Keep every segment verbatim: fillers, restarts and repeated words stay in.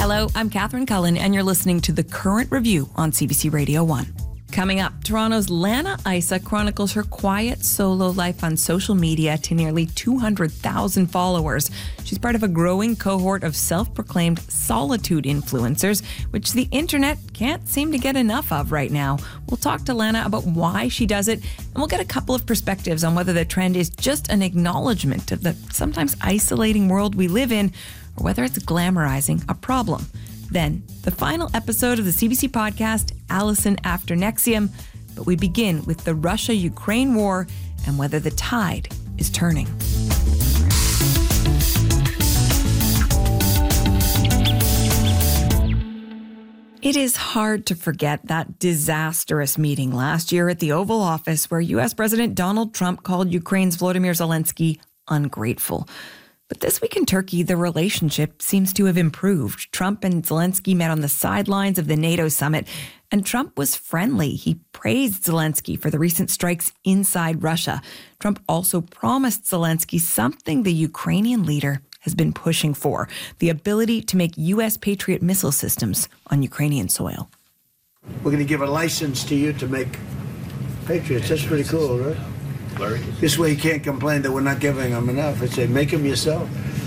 Hello, I'm Catherine Cullen, and you're listening to The Current Review on C B C Radio one. Coming up, Toronto's Lana Issa chronicles her quiet solo life on social media to nearly two hundred thousand followers. She's part of a growing cohort of self-proclaimed solitude influencers, which the internet can't seem to get enough of right now. We'll talk to Lana about why she does it, and we'll get a couple of perspectives on whether the trend is just an acknowledgement of the sometimes isolating world we live in, or whether it's glamorizing a problem. Then, the final episode of the C B C podcast, Allison After Nexium. But we begin with the Russia-Ukraine war and whether the tide is turning. It is hard to forget that disastrous meeting last year at the Oval Office where U S President Donald Trump called Ukraine's Volodymyr Zelensky ungrateful. But this week in Turkey, the relationship seems to have improved. Trump and Zelensky met on the sidelines of the NATO summit, and Trump was friendly. He praised Zelensky for the recent strikes inside Russia. Trump also promised Zelensky something the Ukrainian leader has been pushing for, the ability to make U S Patriot missile systems on Ukrainian soil. We're going to give a license to you to make Patriots. That's pretty cool, right? This way you can't complain that we're not giving them enough. I say, make them yourself.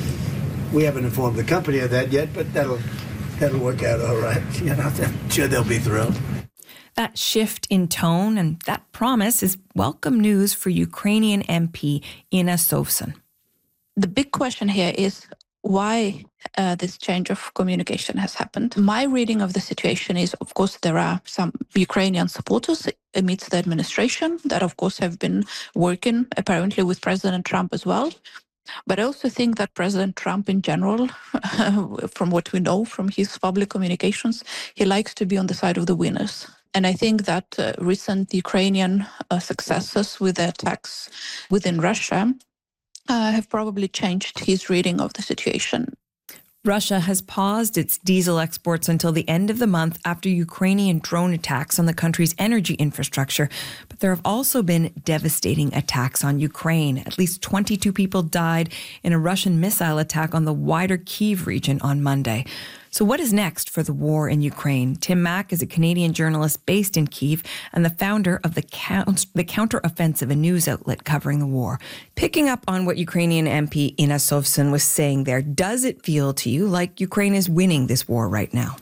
We haven't informed the company of that yet, but that'll that'll work out all right. You know, I'm sure they'll be thrilled. That shift in tone and that promise is welcome news for Ukrainian M P Inna Sovsun. The big question here is why uh, this change of communication has happened. My reading of the situation is, of course, there are some Ukrainian supporters amidst the administration that, of course, have been working apparently with President Trump as well. But I also think that President Trump in general, from what we know from his public communications, he likes to be on the side of the winners. And I think that uh, recent Ukrainian uh, successes with the attacks within Russia Uh, have probably changed his reading of the situation. Russia has paused its diesel exports until the end of the month after Ukrainian drone attacks on the country's energy infrastructure. But there have also been devastating attacks on Ukraine. At least twenty-two people died in a Russian missile attack on the wider Kyiv region on Monday. So what is next for the war in Ukraine? Tim Mack is a Canadian journalist based in Kyiv and the founder of the, Count- the Counteroffensive, a news outlet covering the war. Picking up on what Ukrainian M P Inna Sovsun was saying there, does it feel to you like Ukraine is winning this war right now?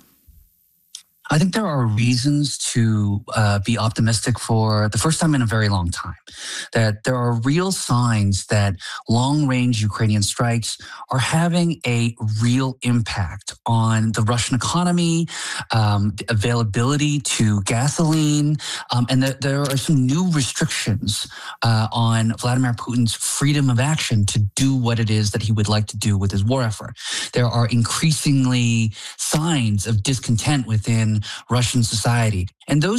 I think there are reasons to uh, be optimistic for the first time in a very long time, that there are real signs that long-range Ukrainian strikes are having a real impact on the Russian economy, um, the availability to gasoline, um, and that there are some new restrictions uh, on Vladimir Putin's freedom of action to do what it is that he would like to do with his war effort. There are increasingly signs of discontent within Russian society. And those